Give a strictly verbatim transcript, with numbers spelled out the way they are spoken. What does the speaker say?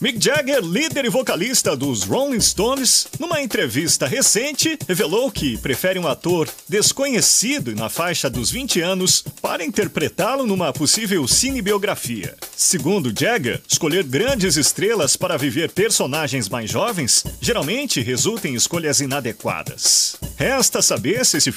Mick Jagger, líder e vocalista dos Rolling Stones, numa entrevista recente, revelou que prefere um ator desconhecido e na faixa dos vinte anos para interpretá-lo numa possível cinebiografia. Segundo Jagger, escolher grandes estrelas para viver personagens mais jovens geralmente resulta em escolhas inadequadas. Resta saber se esse